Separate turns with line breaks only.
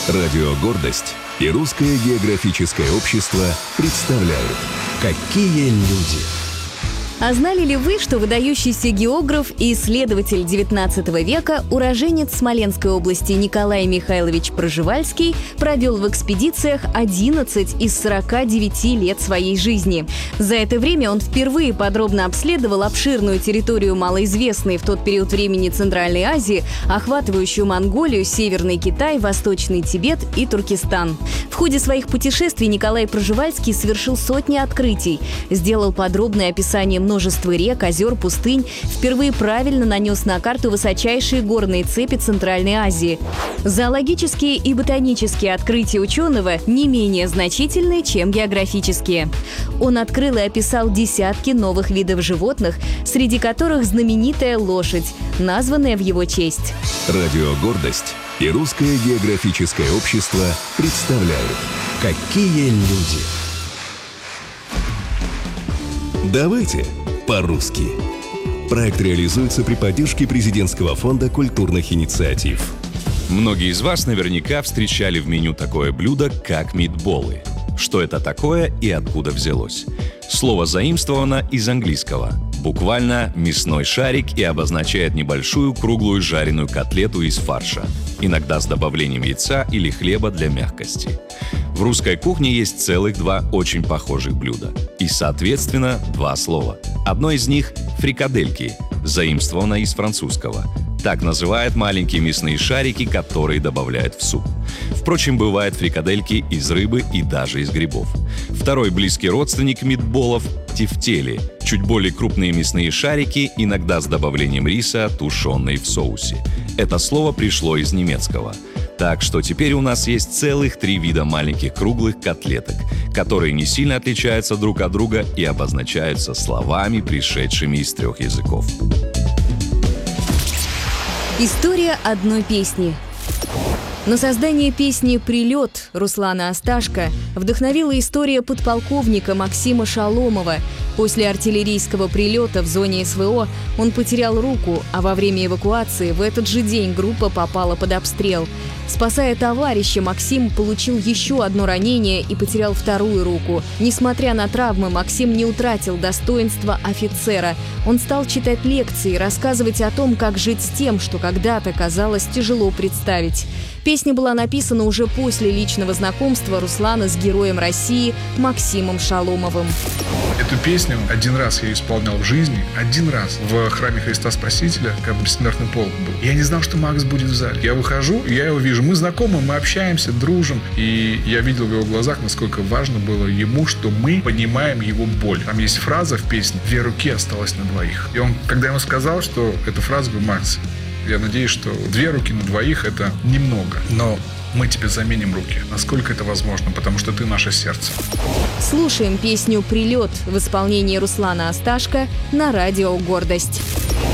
Радио «Гордость» и Русское географическое общество представляют «Какие люди».
А знали ли вы, что выдающийся географ и исследователь XIX века, уроженец Смоленской области Николай Михайлович Пржевальский провел в экспедициях 11 из 49 лет своей жизни? За это время он впервые подробно обследовал обширную территорию малоизвестной в тот период времени Центральной Азии, охватывающую Монголию, Северный Китай, Восточный Тибет и Туркестан. В ходе своих путешествий Николай Пржевальский совершил сотни открытий, сделал подробное описание множества рек, озер, пустынь, впервые правильно нанес на карту высочайшие горные цепи Центральной Азии. Зоологические и ботанические открытия ученого не менее значительны, чем географические. Он открыл и описал десятки новых видов животных, среди которых знаменитая лошадь, названная в его честь.
Радио «Гордость» и Русское географическое общество представляют «Какие люди». Давайте по-русски. Проект реализуется при поддержке Президентского фонда культурных инициатив.
Многие из вас наверняка встречали в меню такое блюдо, как митболы. Что это такое и откуда взялось? Слово заимствовано из английского. Буквально «мясной шарик» и обозначает небольшую круглую жареную котлету из фарша, иногда с добавлением яйца или хлеба для мягкости. В русской кухне есть целых два очень похожих блюда. И, соответственно, два слова. Одно из них – фрикадельки, заимствовано из французского. Так называют маленькие мясные шарики, которые добавляют в суп. Впрочем, бывают фрикадельки из рыбы и даже из грибов. Второй близкий родственник митболов – тефтели, чуть более крупные мясные шарики, иногда с добавлением риса, тушеные в соусе. Это слово пришло из немецкого. Так что теперь у нас есть целых 3 вида маленьких круглых котлеток, которые не сильно отличаются друг от друга и обозначаются словами, пришедшими из 3 языков.
История одной песни. На создание песни «Прилет» Руслана Асташко вдохновила история подполковника Максима Шаломова. После артиллерийского прилета в зоне СВО он потерял руку, а во время эвакуации в этот же день группа попала под обстрел. Спасая товарища, Максим получил еще одно ранение и потерял вторую руку. Несмотря на травмы, Максим не утратил достоинства офицера. Он стал читать лекции, рассказывать о том, как жить с тем, что когда-то казалось тяжело представить. Песня была написана уже после личного знакомства Руслана с героем России Максимом Шаломовым.
Эту песню один раз я исполнял в жизни, один раз в храме Христа Спасителя, когда бессмертный полк был. Я не знал, что Макс будет в зале. Я выхожу, и я его вижу. Мы знакомы, мы общаемся, дружим. И я видел в его глазах, насколько важно было ему, что мы понимаем его боль. Там есть фраза в песне «Две руки осталось на двоих». И он, когда ему сказал, что эта фраза говорит: Макс, я надеюсь, что 2 руки на двоих – это немного, но мы тебе заменим руки, насколько это возможно, потому что ты наше сердце.
Слушаем песню «Прилет» в исполнении Руслана Асташко на радио «Гордость».